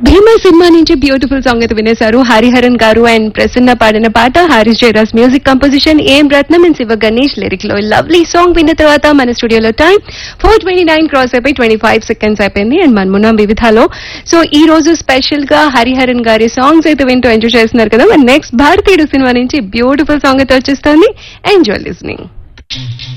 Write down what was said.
భీమా cinema నుంచి beautiful song అయితే వినేశారు. హరిహరన్ గారు అండ్ ప్రసన్న పాడిన పాట, హారిస్ జయరాజ్ మ్యూజిక్ కంపోజిషన్, ఏం రత్నం అండ్ శివ గణేష్ లిరిక్ లో లవ్లీ సాంగ్ విన్న తర్వాత మన స్టూడియోలో టైం 4:29 క్రాస్ అయిపోయి 25 సెకండ్స్ అయిపోయింది. అండ్ మనమున్నాం వివిధాలో. సో ఈ రోజు స్పెషల్ గా హరిహరన్ గారి సాంగ్స్ అయితే వింటూ ఎంజాయ్ చేస్తున్నారు కదా. నెక్స్ట్ భారతీయుడు సినిమా నుంచి బ్యూటిఫుల్ సాంగ్ అయితే వచ్చేస్తుంది. Enjoy listening.